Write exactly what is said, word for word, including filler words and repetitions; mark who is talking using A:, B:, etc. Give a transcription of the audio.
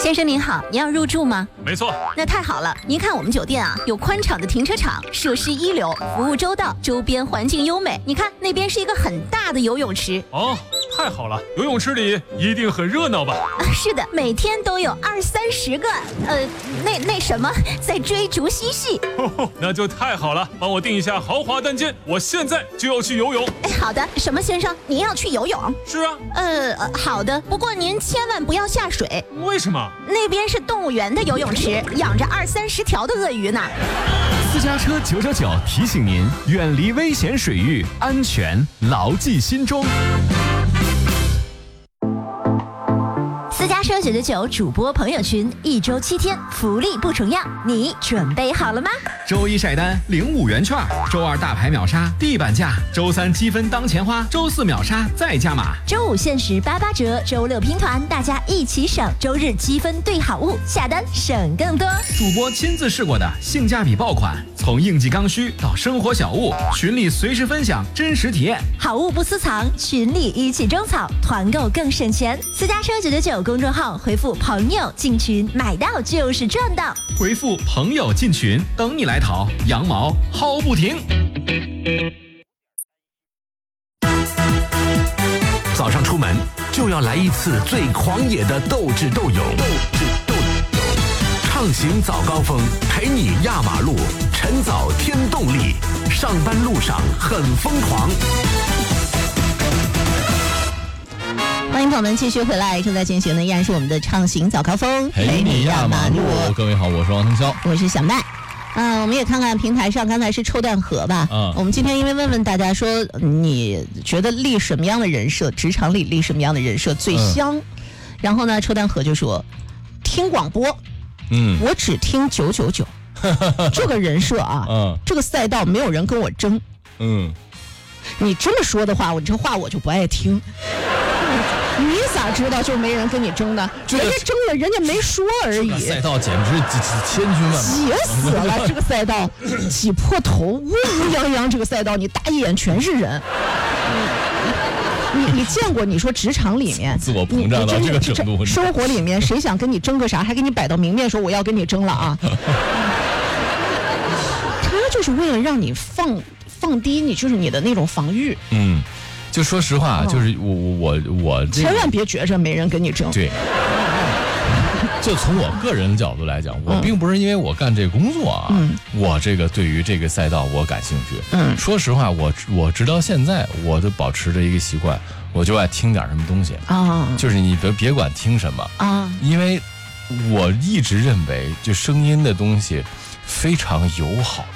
A: 先生您好，您要入住吗？
B: 没错。
A: 那太好了，您看我们酒店啊，有宽敞的停车场，设施一流，服务周到，周边环境优美。你看那边是一个很大的游泳池。
B: 哦，太好了，游泳池里一定很热闹吧？
A: 啊，是的，每天都有二三十个，呃，那那什么，在追逐嬉戏。
B: 哦，那就太好了，帮我订一下豪华单间，我现在就要去游泳。
A: 哎，好的，什么先生，您要去游泳？
B: 是啊。
A: 呃，好的，不过您千万不要下水。
B: 为什么？
A: 那边是动物园的游泳池，养着二三十条的鳄鱼呢。
C: 私家车九九九提醒您，远离危险水域，安全牢记心中。
A: 私家车九九九主播朋友群，一周七天，福利不重样，你准备好了吗？
C: 周一晒单领五元券，周二大牌秒杀地板价，周三积分当钱花，周四秒杀再加码，
A: 周五限时八八折，周六拼团，大家一起省，周日积分兑好物，下单省更多。
C: 主播亲自试过的性价比爆款，从应季刚需到生活小物，群里随时分享真实体验，
A: 好物不私藏，群里一起种草，团购更省钱。私家车九九九公众号回复朋友进群，买到就是赚到。
C: 回复朋友进群，等你来淘，羊毛薅不停。
D: 早上出门就要来一次最狂野的斗智斗勇，斗智斗勇，畅行早高峰，陪你压马路，晨早添动力，上班路上很疯狂。
A: 欢迎朋友们继续回来，正在进行的依然是我们的畅行早高峰，
E: 陪你压马路。各位好，我是王腾霄，
A: 我是小麦。嗯、呃，我们也看看平台上，刚才是抽弹盒吧。嗯，我们今天因为问问大家说，你觉得立什么样的人设，职场里立什么样的人设最香？嗯、然后呢，抽弹盒就说听广播，嗯，我只听九九九，这个人设啊，嗯，这个赛道没有人跟我争，嗯，你这么说的话，我这话我就不爱听。你咋知道就没人跟你争的？人家争了，人家没说而已。这
E: 个赛道简直是几几千军万马，
A: 挤死了！这个赛道挤破头，乌乌泱泱。这个赛道你大一眼全是人。你你你见过？你说职场里面
E: 自我膨胀到这个程度，
A: 生活里面谁想跟你争个啥，还给你摆到明面说我要跟你争了啊？他就是为了让你放放低你就是你的那种防御。
E: 嗯。就说实话，就是我我我、这个、
A: 千万别觉着没人跟你争。
E: 对，就从我个人的角度来讲，我并不是因为我干这个工作啊，嗯、我这个对于这个赛道我感兴趣。嗯，说实话，我我直到现在我都保持着一个习惯，我就爱听点什么东西啊，就是你别别管听什么啊，因为我一直认为就声音的东西非常友好。